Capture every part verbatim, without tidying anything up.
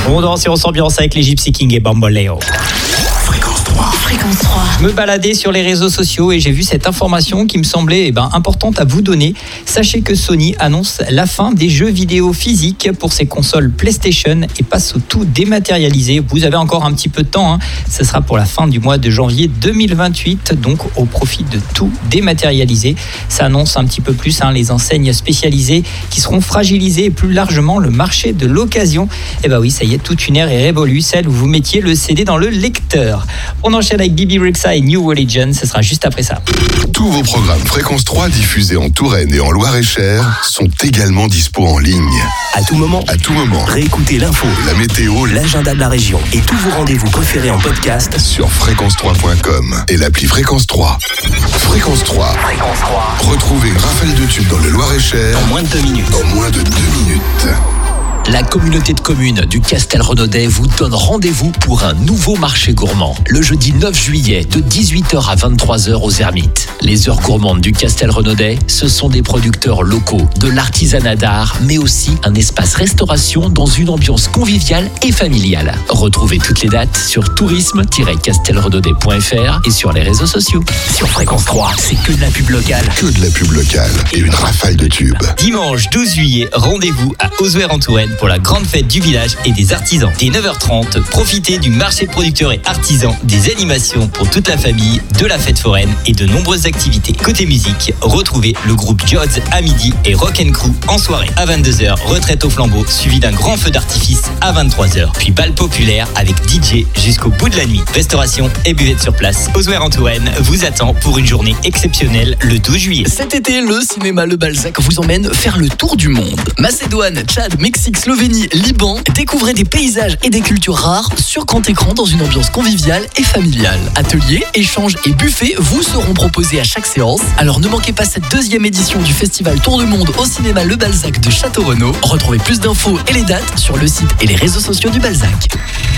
On danse et on s'ambiance avec les Gypsy Kings et Bamboleo. Fréquence trois. Fréquence trois. Je me baladais sur les réseaux sociaux et j'ai vu cette information qui me semblait eh ben, importante à vous donner. Sachez que Sony annonce la fin des jeux vidéo physiques pour ses consoles PlayStation et passe au tout dématérialisé. Vous avez encore un petit peu de temps, hein. Ce sera pour la fin du mois de janvier deux mille vingt-huit, donc au profit de tout dématérialisé. Ça annonce un petit peu plus hein, les enseignes spécialisées qui seront fragilisées et plus largement le marché de l'occasion. Et bah oui, ça y est, toute une ère est révolue, celle où vous mettiez le C D dans le lecteur. On enchaîne avec Bibi Rexha et New Religion, ce sera juste après ça. Tous vos programmes Fréquence trois diffusés en Touraine et en Loir-et-Cher sont également dispo en ligne. À tout moment, À tout moment, réécoutez l'info, la météo l'agenda de la région et tous vos rendez-vous préférés en podcast sur fréquence trois point com et l'appli Fréquence trois. Fréquence trois. Fréquence trois. Retrouvez une rafale de tubes dans le Loir-et-Cher En moins de deux minutes. en moins de deux minutes. La communauté de communes du Castel-Renaudet vous donne rendez-vous pour un nouveau marché gourmand. Le jeudi neuf juillet de dix-huit heures à vingt-trois heures aux Ermites. Les heures gourmandes du Castel-Renaudet, ce sont des producteurs locaux, de l'artisanat d'art, mais aussi un espace restauration dans une ambiance conviviale et familiale. Retrouvez toutes les dates sur tourisme tiret castelrenaudet point f r et sur les réseaux sociaux. Sur Fréquence trois, c'est que de la pub locale. Que de la pub locale et une rafale de tubes. Dimanche douze juillet, rendez-vous à Auzouer en Touraine pour la grande fête du village et des artisans. Dès neuf heures trente, profitez du marché producteurs et artisans, des animations pour toute la famille, de la fête foraine et de nombreuses activités. Côté musique, retrouvez le groupe Jods à midi et Rock and Crew en soirée. À vingt-deux heures, retraite au flambeau, suivi d'un grand feu d'artifice à vingt-trois heures. Puis bal populaire avec D J jusqu'au bout de la nuit. Restauration et buvette sur place. Auzouer en Touraine vous attend pour une journée exceptionnelle le douze juillet. Cet été, le cinéma Le Balzac vous emmène faire le tour du monde. Macédoine, Tchad, Mexique, Slovénie, Liban, découvrez des paysages et des cultures rares sur grand écran dans une ambiance conviviale et familiale. Ateliers, échanges et buffets vous seront proposés à chaque séance. Alors ne manquez pas cette deuxième édition du festival Tour du Monde au cinéma Le Balzac de Château-Renaud. Retrouvez plus d'infos et les dates sur le site et les réseaux sociaux du Balzac.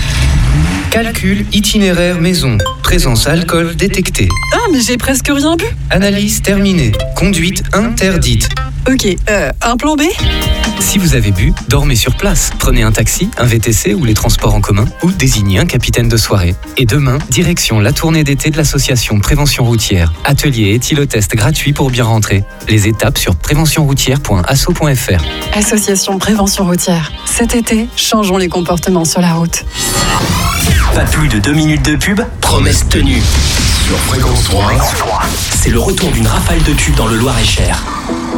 Calcul itinéraire maison. Présence alcool détectée. Ah, mais j'ai presque rien bu. Analyse terminée. Conduite interdite. Ok, euh, un plan B ? Si vous avez bu, dormez sur place. Prenez un taxi, un V T C ou les transports en commun ou désignez un capitaine de soirée. Et demain, direction la tournée d'été de l'association Prévention Routière. Atelier éthylotest gratuit pour bien rentrer. Les étapes sur prévention routière point asso point f r. Association Prévention Routière. Cet été, changeons les comportements sur la route. Pas plus de deux minutes de pub, promesse tenue. Sur Fréquence trois. C'est le retour d'une rafale de tubes dans le Loir-et-Cher.